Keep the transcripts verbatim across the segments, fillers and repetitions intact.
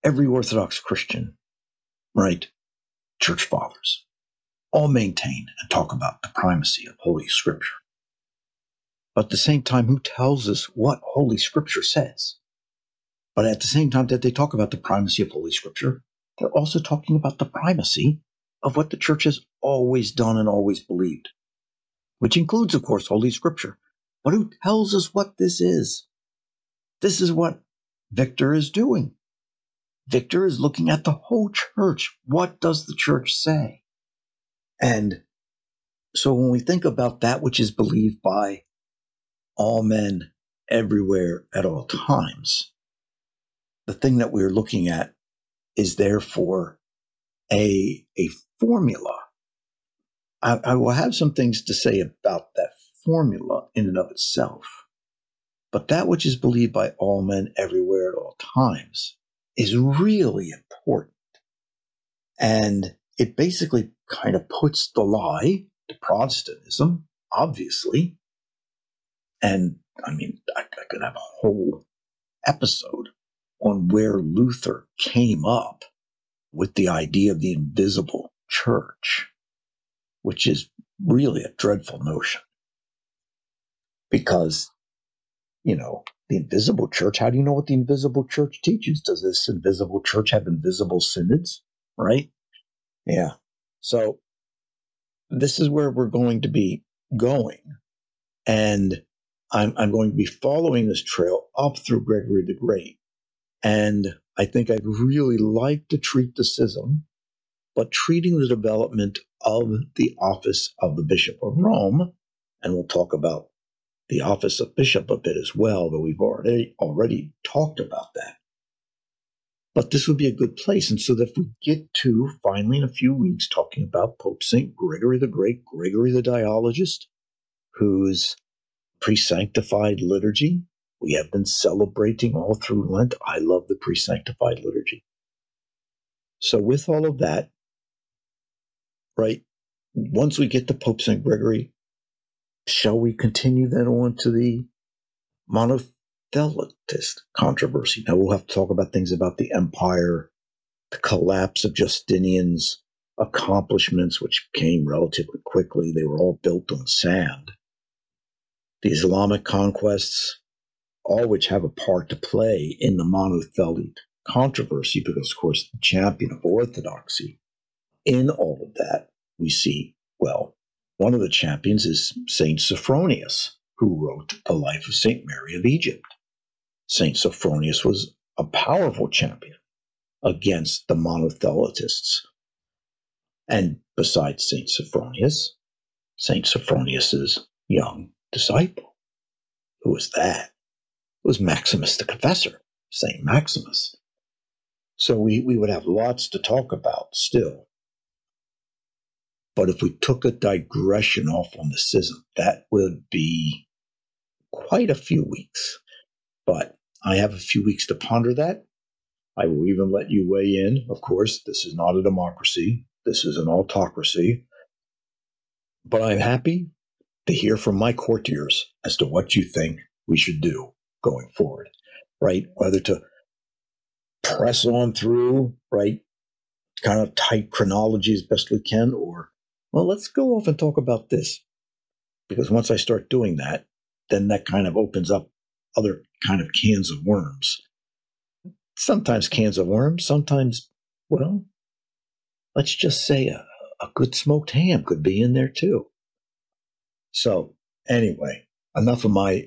every Orthodox Christian, right, church fathers, all maintain and talk about the primacy of Holy Scripture. But at the same time, who tells us what Holy Scripture says? But at the same time that they talk about the primacy of Holy Scripture, they're also talking about the primacy of what the church has always done and always believed, which includes, of course, Holy Scripture. But who tells us what this is? This is what Victor is doing. Victor is looking at the whole church. What does the church say? And so when we think about that which is believed by all men everywhere at all times, the thing that we're looking at is therefore a, a formula. I, I will have some things to say about that formula in and of itself. But that which is believed by all men everywhere at all times is really important. And it basically kind of puts the lie to Protestantism, obviously. And I mean, I, I could have a whole episode on where Luther came up with the idea of the invisible church, which is really a dreadful notion. Because, you know, the invisible church, how do you know what the invisible church teaches? Does this invisible church have invisible synods? Right? Yeah. So this is where we're going to be going. And I'm, I'm going to be following this trail up through Gregory the Great. And I think I'd really like to treat the schism, but treating the development of the office of the Bishop of Rome, and we'll talk about the office of bishop a bit as well, though we've already already talked about that. But this would be a good place. And so that if we get to, finally in a few weeks, talking about Pope Saint Gregory the Great, Gregory the Dialogist, whose pre-sanctified liturgy we have been celebrating all through Lent. I love the pre-sanctified liturgy. So with all of that, right, once we get to Pope Saint Gregory, shall we continue then on to the monotheletist controversy? Now we'll have to talk about things about the empire, the collapse of Justinian's accomplishments, which came relatively quickly. They were all built on sand. The Islamic conquests, all which have a part to play in the monothelite controversy, because, of course, the champion of orthodoxy in all of that, we see, well, one of the champions is Saint Sophronius, who wrote the life of Saint Mary of Egypt. Saint Sophronius was a powerful champion against the monothelitists. And besides Saint Sophronius, Saint Sophronius's young disciple. Who was that? It was Maximus the Confessor, Saint Maximus. So we, we would have lots to talk about still. But if we took a digression off on the schism, that would be quite a few weeks. But I have a few weeks to ponder that. I will even let you weigh in. Of course, this is not a democracy. This is an autocracy. But I'm happy to hear from my courtiers as to what you think we should do going forward, right? Whether to press on through, right, kind of tight chronology as best we can, or, well, let's go off and talk about this. Because once I start doing that, then that kind of opens up other kind of cans of worms. Sometimes cans of worms, sometimes, well, let's just say a, a good smoked ham could be in there too. So, anyway, enough of my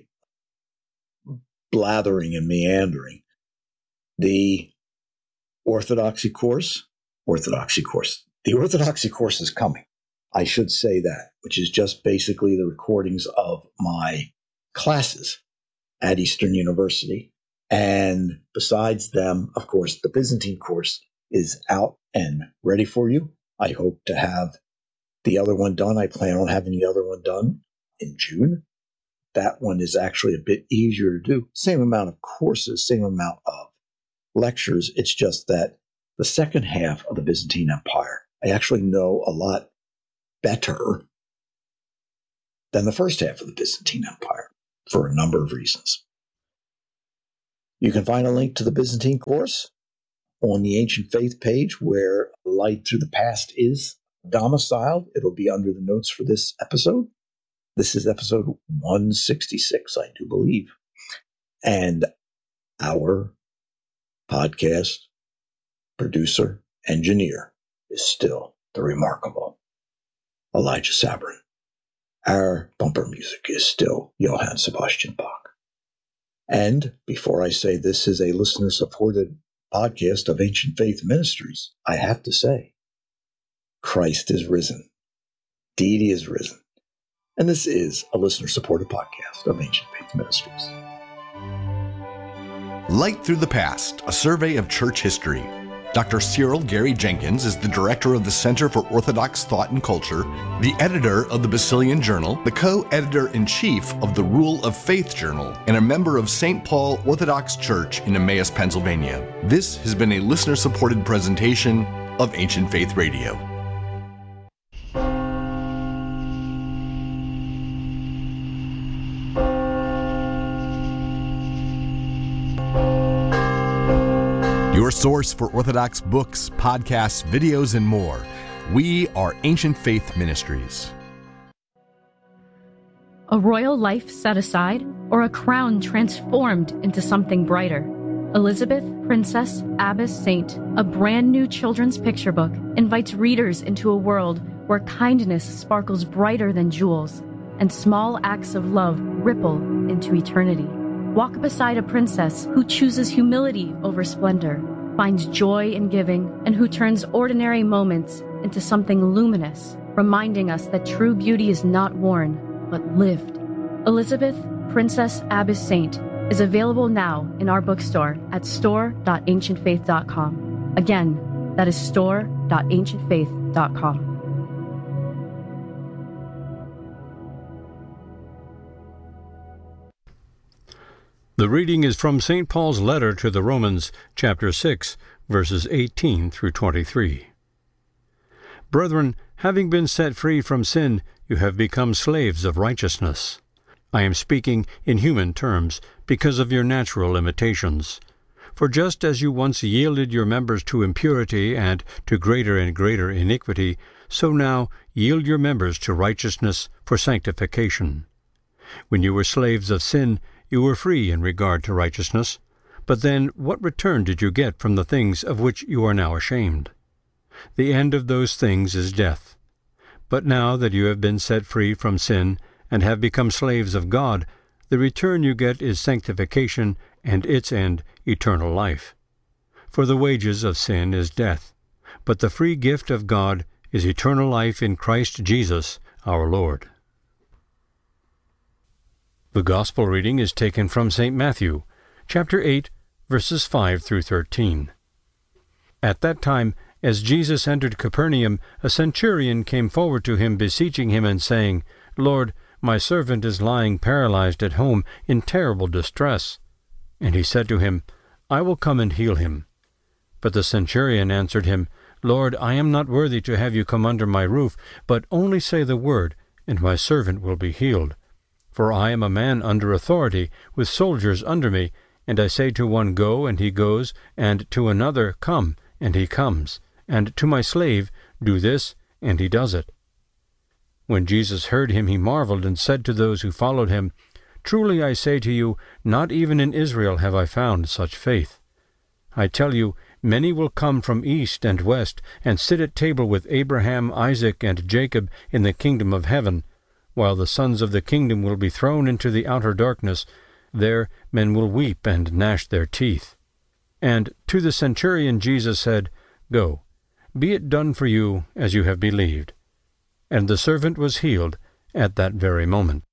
blathering and meandering. The Orthodoxy course, Orthodoxy course, the Orthodoxy course is coming. I should say that, which is just basically the recordings of my classes at Eastern University. And besides them, of course, the Byzantine course is out and ready for you. I hope to have the other one done. I plan on having the other one done in June. That one is actually a bit easier to do. Same amount of courses, same amount of lectures. It's just that the second half of the Byzantine Empire, I actually know a lot better than the first half of the Byzantine Empire for a number of reasons. You can find a link to the Byzantine course on the Ancient Faith page where Light Through the Past is domiciled. It'll be under the notes for this episode. This is episode one sixty-six, I do believe. And our podcast producer, engineer, is still the remarkable Elijah Sabrin. Our bumper music is still Johann Sebastian Bach. And before I say this is a listener-supported podcast of Ancient Faith Ministries, I have to say, Christ is risen. Deity is risen. And this is a listener-supported podcast of Ancient Faith Ministries. Light Through the Past, a survey of church history. Doctor Cyril Gary Jenkins is the director of the Center for Orthodox Thought and Culture, the editor of the Basilian Journal, the co-editor-in-chief of the Rule of Faith Journal, and a member of Saint Paul Orthodox Church in Emmaus, Pennsylvania. This has been a listener-supported presentation of Ancient Faith Radio. Your source for Orthodox books, podcasts, videos, and more. We are Ancient Faith Ministries. A royal life set aside, or a crown transformed into something brighter. Elizabeth, Princess, Abbess, Saint, a brand new children's picture book, invites readers into a world where kindness sparkles brighter than jewels, and small acts of love ripple into eternity. Walk beside a princess who chooses humility over splendor, finds joy in giving, and who turns ordinary moments into something luminous, reminding us that true beauty is not worn, but lived. Elizabeth, Princess, Abbess, Saint is available now in our bookstore at store dot ancient faith dot com. Again, that is store dot ancient faith dot com. The reading is from Saint Paul's letter to the Romans, chapter six, verses eighteen through twenty-three. Brethren, having been set free from sin, you have become slaves of righteousness. I am speaking in human terms, because of your natural limitations. For just as you once yielded your members to impurity and to greater and greater iniquity, so now yield your members to righteousness for sanctification. When you were slaves of sin, you were free in regard to righteousness. But then what return did you get from the things of which you are now ashamed? The end of those things is death. But now that you have been set free from sin and have become slaves of God, the return you get is sanctification, and its end eternal life. For the wages of sin is death, but the free gift of God is eternal life in Christ Jesus our Lord. The Gospel reading is taken from Saint Matthew, chapter eight, verses five through thirteen. At that time, as Jesus entered Capernaum, a centurion came forward to him, beseeching him and saying, Lord, my servant is lying paralyzed at home in terrible distress. And he said to him, I will come and heal him. But the centurion answered him, Lord, I am not worthy to have you come under my roof, but only say the word, and my servant will be healed. For I am a man under authority, with soldiers under me, and I say to one, Go, and he goes, and to another, Come, and he comes, and to my slave, Do this, and he does it. When Jesus heard him, he marveled, and said to those who followed him, Truly I say to you, not even in Israel have I found such faith. I tell you, many will come from east and west, and sit at table with Abraham, Isaac, and Jacob in the kingdom of heaven, while the sons of the kingdom will be thrown into the outer darkness. There men will weep and gnash their teeth. And to the centurion Jesus said, Go, be it done for you as you have believed. And the servant was healed at that very moment.